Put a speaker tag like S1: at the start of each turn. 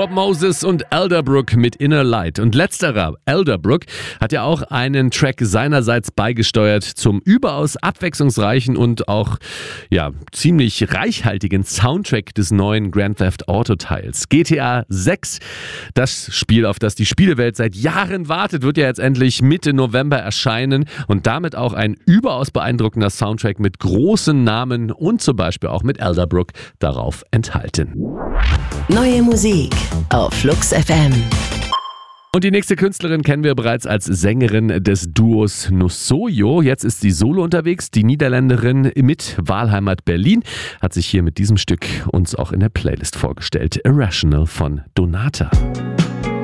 S1: Bob Moses und Elderbrook mit Inner Light. Und letzterer, Elderbrook, hat ja auch einen Track seinerseits beigesteuert zum überaus abwechslungsreichen und auch ziemlich reichhaltigen Soundtrack des neuen Grand Theft Auto Teils. GTA 6, das Spiel, auf das die Spielewelt seit Jahren wartet, wird ja jetzt endlich Mitte November erscheinen und damit auch ein überaus beeindruckender Soundtrack mit großen Namen und zum Beispiel auch mit Elderbrook darauf enthalten.
S2: Neue Musik auf Flux FM.
S1: Und die nächste Künstlerin kennen wir bereits als Sängerin des Duos Nussoyo. Jetzt ist sie solo unterwegs. Die Niederländerin mit Wahlheimat Berlin hat sich hier mit diesem Stück uns auch in der Playlist vorgestellt. Irrational von Donata.